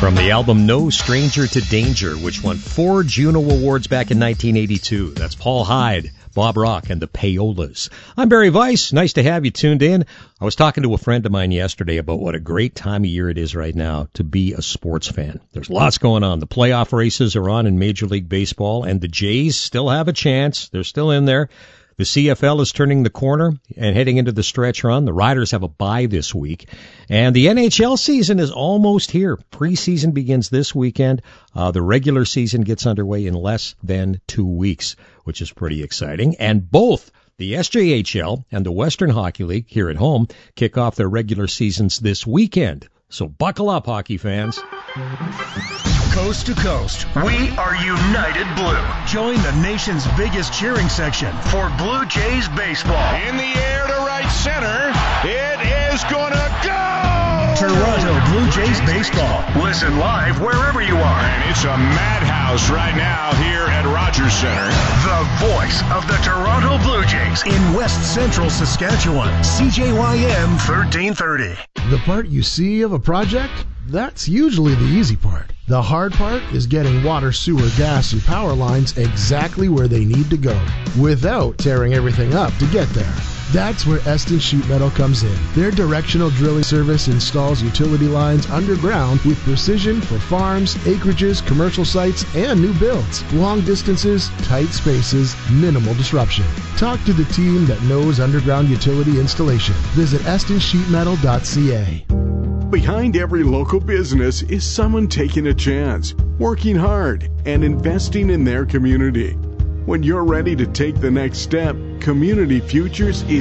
From the album No Stranger to Danger, which won 4 Juno Awards back in 1982. That's Paul Hyde, Bob Rock, and the Payolas. I'm Barry Weiss. Nice to have you tuned in. I was talking to a friend of mine yesterday about what a great time of year it is right now to be a sports fan. There's lots going on. The playoff races are on in Major League Baseball, and the Jays still have a chance. They're still in there. The CFL is turning the corner and heading into the stretch run. The Riders have a bye this week. And the NHL season is almost here. Preseason begins this weekend. The regular season gets underway in less than 2 weeks, which is pretty exciting. And both the SJHL and the Western Hockey League here at home kick off their regular seasons this weekend. So buckle up, hockey fans. Coast to coast, we are United Blue. Join the nation's biggest cheering section for Blue Jays baseball. In the air to right center, it is gonna go! Toronto Blue Jays baseball. Listen live wherever you are. And it's a madhouse right now here at Rogers Center. The voice of the Toronto Blue Jays in West Central Saskatchewan. CJYM 1330. The part you see of a project? That's usually the easy part. The hard part is getting water, sewer, gas, and power lines exactly where they need to go, without tearing everything up to get there. That's where Eston Sheet Metal comes in. Their directional drilling service installs utility lines underground with precision for farms, acreages, commercial sites, and new builds. Long distances, tight spaces, minimal disruption. Talk to the team that knows underground utility installation. Visit estonsheetmetal.ca. Behind every local business is someone taking a chance, working hard, and investing in their community. When you're ready to take the next step, Community Futures is